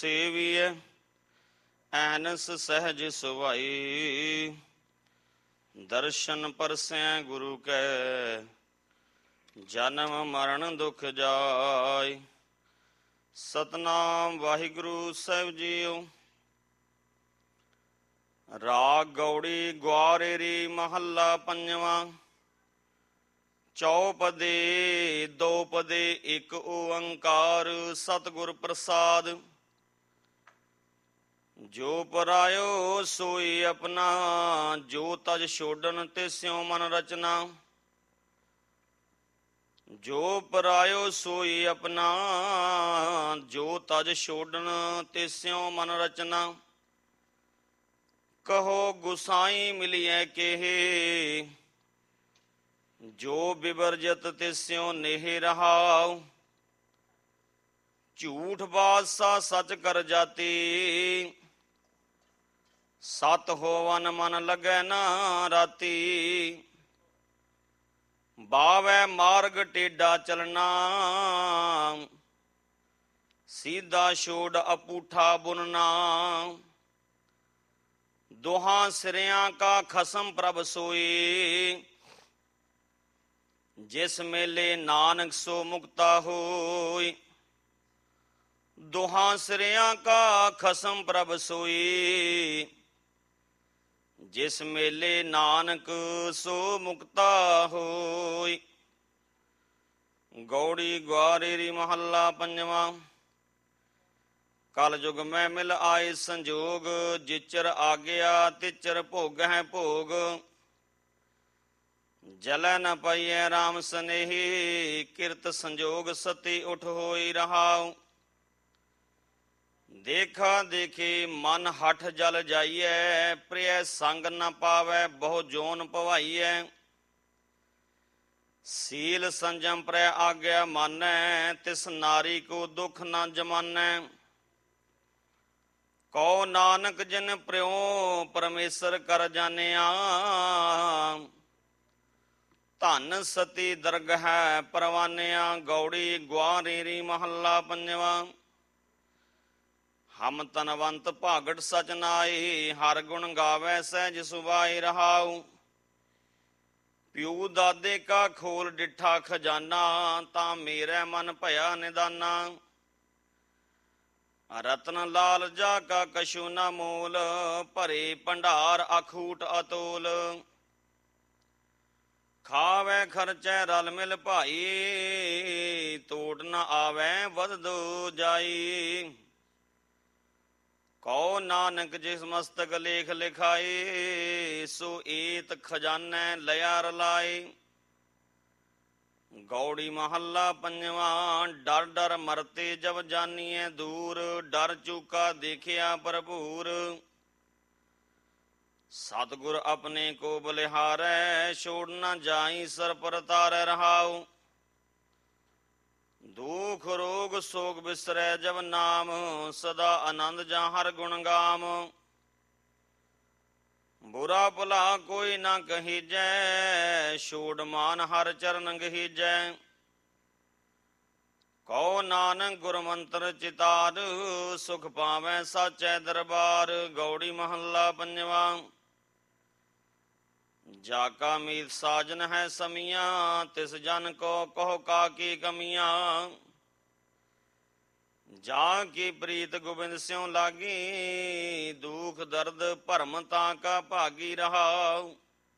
ਸੇਵੀਐ Ann's ਸਹਿਜ ਸੁਭਾਈ। ਦਰਸ਼ਨ ਪਰਸੈ ਗੁਰੂ ਕੈ ਜਨਮ ਮਰਨ ਦੁਖ ਜਾਇ। ਸਤਨਾਮ ਵਾਹਿਗੁਰੂ ਸਾਹਿਬ ਜੀਓ। ਰਾਗ ਗੌੜੀ ਗੁਆਰੇਰੀ ਮਹੱਲਾ ਪੰਜਵਾਂ। ਚੌਪਦੇ ਦੋਪਦੇ ਇੱਕ ਓੰਕਾਰ ਸਤਿਗੁਰ ਪ੍ਰਸਾਦ। ਜੋ ਪਰਾਇਓ ਸੋਈ ਆਪਣਾ ਜੋ ਤਜ ਛੋਡਨ ਤਿਸਿਉ ਮਨ ਰਚਨਾ। ਜੋ ਪਰਾਇਓ ਸੋਈ ਆਪਣਾ ਜੋ ਤਜ ਛੋਡਨ ਤਿਸਿਉ ਮਨ ਰਚਨਾ। ਕਹੋ ਗੁਸਾਈ ਮਿਲਿਐ ਕੇਹੇ ਜੋ ਬਿਵਰਜਤ ਤਿਸਿਉ ਨੇਹ ਰਹਾਉ। ਝੂਠ ਬਾਦਸ਼ਾਹ ਸਚ ਕਰ ਜਾਤੀ ਸਤ ਹੋਵਨ ਮਨ ਲੱਗੈ ਨਾ ਰਾਤੀ। ਬਾਵੈ ਮਾਰਗ ਟੇਢਾ ਚਲਣਾ ਸੀਧਾ ਛੋੜ ਅਪੂਠਾ ਬੁਨਣਾ। ਦੋਹਾਂ ਸਿਰਿਆਂ ਕਾ ਖਸਮ ਪ੍ਰਭ ਸੋਈ ਜਿਸ ਮੇਲੇ ਨਾਨਕ ਸੋ ਮੁਕਤਾ ਹੋਈ। ਦੋਹਾਂ ਸਿਰਿਆਂ ਕਾ ਖਸਮ ਪ੍ਰਭ ਸੋਈ ਜਿਸ ਮੇਲੇ ਨਾਨਕ ਸੋ ਮੁਕਤਾ ਹੋਈ। ਗੌੜੀ ਗੁਆਰੇਰੀ ਮਹੱਲਾ ਪੰਜਵਾਂ। ਕਲ ਯੁਗ ਮੈਂ ਮਿਲ ਆਏ ਸੰਜੋਗ ਜਿਚਰ ਆਗਿਆ ਤਿਚਰ ਭੋਗਹਿ ਭੋਗ। ਜਲੈ ਨ ਪਾਈਐ ਰਾਮ ਸਨੇਹੀ ਕਿਰਤ ਸੰਜੋਗ ਸਤੀ ਉਠ ਹੋਈ ਰਹਾਉ। ਦੇਖਾ ਦੇਖੀ ਮਨ ਹਠ ਜਲ ਜਾਈਐ ਪ੍ਰਿਯ ਸੰਗ ਨ ਪਾਵੈ ਬਹੁ ਜੋਨ ਭਵਾਈਐ। ਸੀਲ ਸੰਜਮ ਪ੍ਰੈ ਆਗਿਆ ਮਾਨੈ ਤਿਸ ਨਾਰੀ ਕੋ ਦੁਖ ਨ ਜਮਾਨੈ। ਕਉ ਨਾਨਕ ਜਿਨ ਪ੍ਰਿਉ ਪਰਮੇਸ਼ਰ ਕਰ ਜਾਣਿਆ। ਧਨ ਸਤੀ ਦਰਗਹਿ ਪਰਵਾਨਿਆ। ਗੌੜੀ ਗੁਆਰੇਰੀ ਮਹੱਲਾ ਪੰਜਵਾਂ। ਹਮ ਤਨਵੰਤ ਭਾਗਟ ਸਚ ਨਾਈ ਹਰ ਗੁਣ ਗਾਵੈ ਸਹਿਜ ਸੁਭਾਈ ਰਹਾਉ। ਪਿਉ ਦਾਦੇ ਕਾ ਖੋਲ ਡਿਠਾ ਖਜ਼ਾਨਾ ਤਾਂ ਮੇਰੇ ਮਨ ਭਇਆ ਨਿਦਾਨਾ। ਰਤਨ ਲਾਲ ਜਾ ਕਾ ਕਛੂ ਨਾ ਮੋਲ ਭਰੇ ਭੰਡਾਰ ਅਖੂਟ ਅਤੋਲ। ਖਾਵੈ ਖਰਚੈ ਰਲ ਮਿਲ ਭਾਈ ਤੋੜ ਨ ਆਵੈ ਵਧਦੋ ਜਾਈ। ਕਉ ਨਾਨਕ ਜਿਸ ਮਸਤਕ ਲੇਖ ਲਿਖਾਏ ਸੋ ਏਤ ਖਜ਼ਾਨੈ ਲਿਆ ਰਲਾਏ। ਗੌੜੀ ਮਹੱਲਾ ਪੰਜਵਾਂ। ਡਰ ਡਰ ਮਰਤੇ ਜਬ ਜਾਨੀਐ ਦੂਰ ਡਰ ਚੂਕਾ ਦੇਖਿਆ ਭਰਪੂਰ। ਸਤਿਗੁਰ ਆਪਣੇ ਕੋ ਬਲਿਹਾਰੈ ਛੋੜ ਨ ਜਾਈ ਸਰ ਪਰ ਤਾਰੈ ਰਹਾਉ। ਦੁਖ ਰੋਗ ਸੋਗ ਬਿਸਰੈ ਜਬ ਨਾਮ ਸਦਾ ਆਨੰਦ ਜਾਂ ਹਰ ਗੁਣ ਗਾਮ। ਬੁਰਾ ਭਲਾ ਕੋਈ ਨਾ ਕਹੀਜੈ ਛੋੜ ਮਾਨ ਹਰ ਚਰਨ ਗਹੀਜੈ। ਕਉ ਨਾਨਕ ਗੁਰ ਮੰਤਰ ਚਿਤਾਰ ਸੁਖ ਪਾਵੈ ਸਾਚੈ ਦਰਬਾਰ। ਗੌੜੀ ਮਹੱਲਾ ਪੰਜਵਾਂ। ਜਾ ਕਾ ਮੀਤ ਸਾਜਨ ਹੈ ਸਮੀਆਂ ਤਿਸ ਜਨ ਕੋ ਕਹੋ ਕਾ ਕੀ ਕਮੀਆਂ। ਜਾ ਕੀ ਪ੍ਰੀਤ ਗੋਬਿੰਦ ਸਿਉ ਲਾਗੀ ਦੁਖ ਦਰਦ ਭਰਮ ਤਾਂ ਕਾ ਭਾਗੀ ਰਹਾਉ।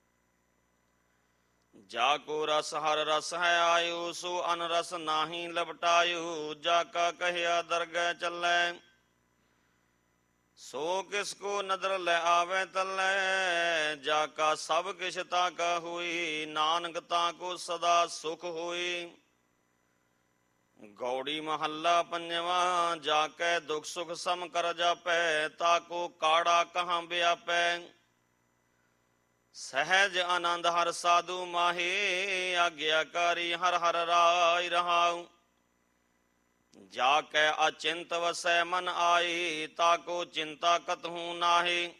ਜਾ ਕੋ ਰਸ ਹਰ ਰਸ ਹੈ ਆਇਓ ਸੋ ਅਨ ਰਸ ਨਾਹੀ ਲਪਟਾਇਓ। ਜਾ ਕਾ ਕਹਿਆ ਦਰਗਹਿ ਚੱਲੈ ਸੋ ਕਿਸ ਕੋ ਨਦਰ ਲੈ ਆਵੈ ਤਲੈ। ਜਾ ਕਾ ਸਭ ਕਿਛ ਤਾ ਕਾ ਹੋਈ ਨਾਨਕ ਤਾ ਕੋ ਸਦਾ ਸੁਖ ਹੋਈ। ਗੌੜੀ ਮਹੱਲਾ ਪੰਜਵਾਂ। ਜਾ ਕੈ ਦੁਖ ਸੁਖ ਸਮ ਕਰ ਜਾਪੈ ਤਾ ਕੋ ਕਾੜਾ ਕਹਾਂ ਵਿਆਪੈ। ਸਹਿਜ ਆਨੰਦ ਹਰ ਸਾਧੂ ਮਾਹੇ ਆਗਿਆਕਾਰੀ ਹਰ ਹਰ ਰਾਇ ਰਹਾਉ। ਜਾ ਕੈ ਅਚਿੰਤ ਵਸੈ ਮਨ ਆਈ ਤਾ ਕੋ ਚਿੰਤਾ ਕਤਹੂ ਨਾਹੀ।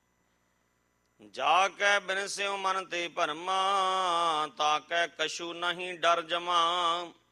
ਜਾ ਕੈ ਬਿਨਸਿਉ ਮਨ ਤੇ ਭਰਮਾ ਤਾ ਕੈ ਕਛੂ ਨਹੀਂ ਡਰ ਜਮਾ।